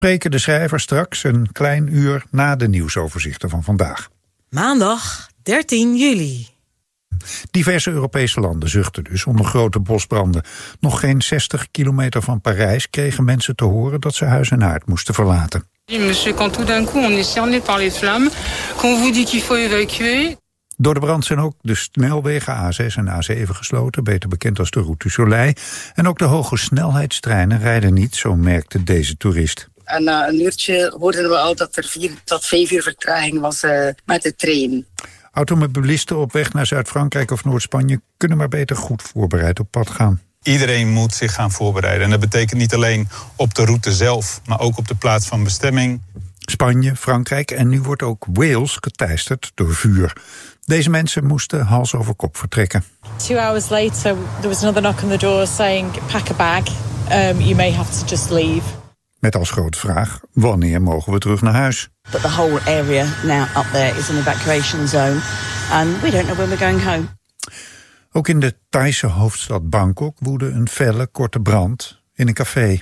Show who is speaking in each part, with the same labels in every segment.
Speaker 1: Spreken de schrijvers straks een klein uur na de nieuwsoverzichten van vandaag.
Speaker 2: Maandag 13 juli.
Speaker 1: Diverse Europese landen zuchten dus onder grote bosbranden. Nog geen 60 kilometer van Parijs kregen mensen te horen dat ze huis en haard moesten verlaten.
Speaker 3: Monsieur, quand tout d'un coup on est cerné par les flammes, qu'on vous dit qu'il faut évacuer.
Speaker 1: Door de brand zijn ook de snelwegen A6 en A7 gesloten, beter bekend als de Route du Soleil. En ook de hoge snelheidstreinen rijden niet, zo merkte deze toerist.
Speaker 4: En na een uurtje hoorden we al dat er 4 tot 5 uur vertraging was met de trein.
Speaker 1: Automobilisten op weg naar Zuid-Frankrijk of Noord-Spanje kunnen maar beter goed voorbereid op pad gaan.
Speaker 5: Iedereen moet zich gaan voorbereiden. En dat betekent niet alleen op de route zelf, maar ook op de plaats van bestemming.
Speaker 1: Spanje, Frankrijk en nu wordt ook Wales geteisterd door vuur. Deze mensen moesten hals over kop vertrekken.
Speaker 6: 2 hours later, there was another knock on the door saying, pack a bag, you may have to just leave.
Speaker 1: Met als grote vraag, wanneer mogen we terug naar huis?
Speaker 7: But the whole area now up there is an evacuation zone. And we don't know when we're going home.
Speaker 1: Ook in de Thaise hoofdstad Bangkok woedde een felle, korte brand in een café.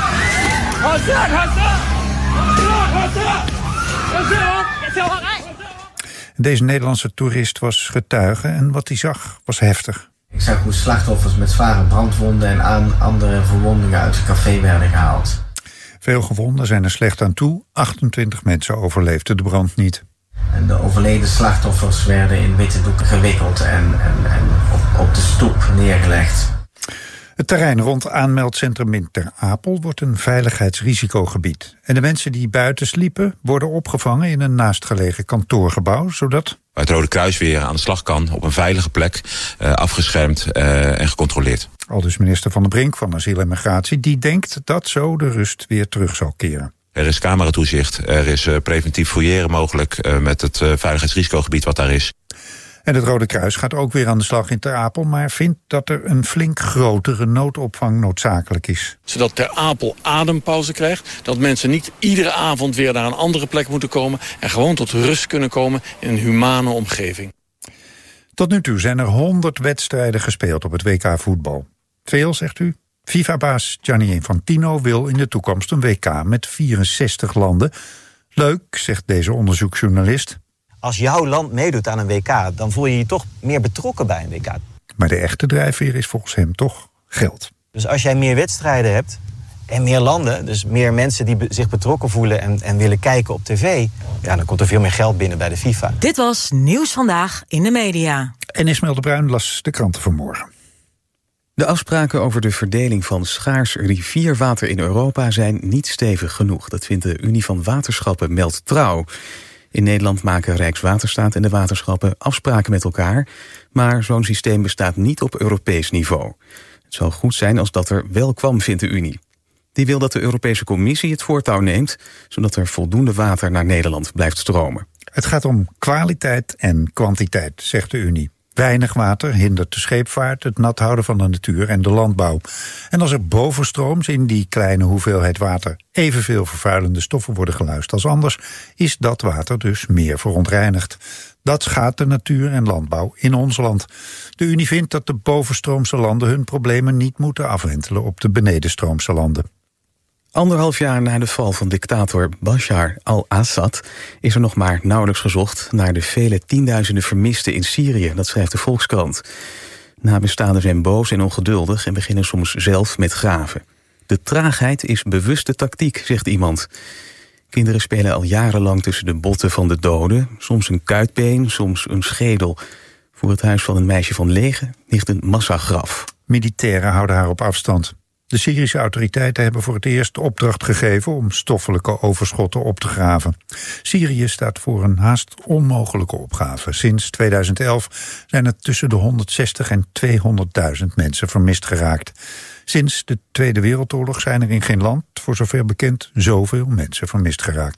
Speaker 1: Deze Nederlandse toerist was getuige en wat hij zag was heftig.
Speaker 8: Ik zag hoe slachtoffers met zware brandwonden en andere verwondingen uit het café werden gehaald.
Speaker 1: Veel gewonden zijn er slecht aan toe. 28 mensen overleefden de brand niet.
Speaker 8: En de overleden slachtoffers werden in witte doeken gewikkeld en op de stoep neergelegd.
Speaker 1: Het terrein rond aanmeldcentrum in Ter Apel wordt een veiligheidsrisicogebied. En de mensen die buiten sliepen worden opgevangen in een naastgelegen kantoorgebouw, zodat
Speaker 9: het Rode Kruis weer aan de slag kan op een veilige plek, afgeschermd en gecontroleerd.
Speaker 1: Aldus minister Van der Brink van Asiel en Migratie, die denkt dat zo de rust weer terug zal keren.
Speaker 9: Er is cameratoezicht, er is preventief fouilleren mogelijk met het veiligheidsrisicogebied wat daar is.
Speaker 1: En het Rode Kruis gaat ook weer aan de slag in Ter Apel, maar vindt dat er een flink grotere noodopvang noodzakelijk is.
Speaker 10: Zodat Ter Apel adempauze krijgt, dat mensen niet iedere avond weer naar een andere plek moeten komen en gewoon tot rust kunnen komen in een humane omgeving.
Speaker 1: Tot nu toe zijn er 100 wedstrijden gespeeld op het WK voetbal. Veel, zegt u? FIFA-baas Gianni Infantino wil in de toekomst een WK met 64 landen. Leuk, zegt deze onderzoeksjournalist.
Speaker 11: Als jouw land meedoet aan een WK, dan voel je je toch meer betrokken bij een WK.
Speaker 1: Maar de echte drijfveer is volgens hem toch geld.
Speaker 11: Dus als jij meer wedstrijden hebt en meer landen, dus meer mensen die zich betrokken voelen en willen kijken op tv, ja, dan komt er veel meer geld binnen bij de FIFA.
Speaker 2: Dit was Nieuws Vandaag in de media.
Speaker 1: En Ismaël de Bruin las de kranten vanmorgen.
Speaker 12: De afspraken over de verdeling van schaars rivierwater in Europa zijn niet stevig genoeg. Dat vindt de Unie van Waterschappen, meldt Trouw. In Nederland maken Rijkswaterstaat en de waterschappen afspraken met elkaar, maar zo'n systeem bestaat niet op Europees niveau. Het zou goed zijn als dat er wel kwam, vindt de Unie. Die wil dat de Europese Commissie het voortouw neemt, zodat er voldoende water naar Nederland blijft stromen.
Speaker 1: Het gaat om kwaliteit en kwantiteit, zegt de Unie. Weinig water hindert de scheepvaart, het nat houden van de natuur en de landbouw. En als er bovenstrooms in die kleine hoeveelheid water evenveel vervuilende stoffen worden geluist als anders, is dat water dus meer verontreinigd. Dat schaadt de natuur en landbouw in ons land. De Unie vindt dat de bovenstroomse landen hun problemen niet moeten afwentelen op de benedenstroomse landen.
Speaker 12: 1,5 jaar na de val van dictator Bashar al-Assad is er nog maar nauwelijks gezocht naar de vele tienduizenden vermisten in Syrië, dat schrijft de Volkskrant. Nabestaanden zijn boos en ongeduldig en beginnen soms zelf met graven. De traagheid is bewuste tactiek, zegt iemand. Kinderen spelen al jarenlang tussen de botten van de doden, soms een kuitbeen, soms een schedel. Voor het huis van een meisje van 9 ligt een massagraf.
Speaker 1: Militairen houden haar op afstand. De Syrische autoriteiten hebben voor het eerst de opdracht gegeven om stoffelijke overschotten op te graven. Syrië staat voor een haast onmogelijke opgave. Sinds 2011 zijn er tussen de 160 en 200.000 mensen vermist geraakt. Sinds de Tweede Wereldoorlog zijn er in geen land, voor zover bekend, zoveel mensen vermist geraakt.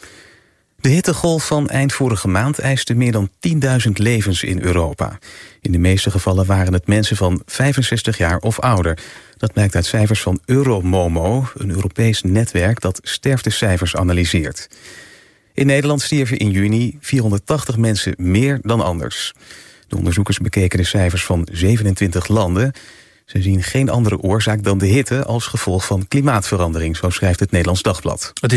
Speaker 12: De hittegolf van eind vorige maand eiste meer dan 10.000 levens in Europa. In de meeste gevallen waren het mensen van 65 jaar of ouder. Dat blijkt uit cijfers van Euromomo, een Europees netwerk dat sterftecijfers analyseert. In Nederland stierven in juni 480 mensen meer dan anders. De onderzoekers bekeken de cijfers van 27 landen. Ze zien geen andere oorzaak dan de hitte als gevolg van klimaatverandering, zo schrijft het Nederlands Dagblad.